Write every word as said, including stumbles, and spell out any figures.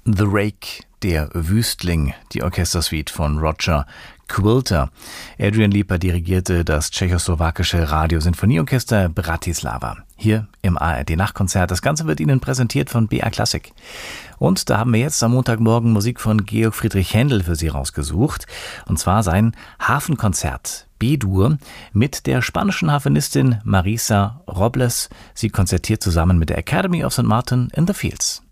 The Rake, der Wüstling, die Orchestersuite von Roger Quilter. Adrian Lieper dirigierte das tschechoslowakische Radiosinfonieorchester Bratislava. Hier im A R D-Nachtkonzert. Das Ganze wird Ihnen präsentiert von B A Klassik. Und da haben wir jetzt am Montagmorgen Musik von Georg Friedrich Händel für Sie rausgesucht. Und zwar sein Hafenkonzert B-Dur mit der spanischen Harfenistin Marisa Robles. Sie konzertiert zusammen mit der Academy of Saint Martin in the Fields.